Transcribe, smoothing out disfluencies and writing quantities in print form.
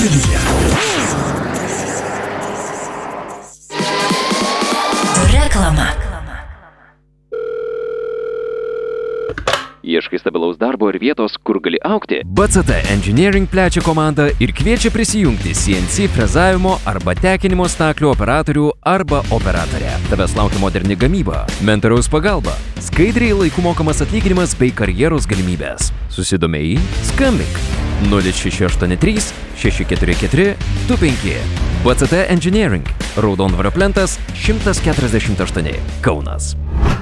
Vilija. Reklama. Ieškai stabilaus darbo ir vietos, kur gali augti? BCT Engineering plečia komandą ir kviečia prisijungti CNC frezavimo arba tekinimo staklių operatorių arba operatorę. Tavęs laukia moderni gamyba, mentoriaus pagalba, skaidriai laiku mokamas atlyginimas bei karjeros galimybės. Susidomėjai? Skambink 0683 644 25. BCT Engineering, Raudondvario plentas 148, Kaunas.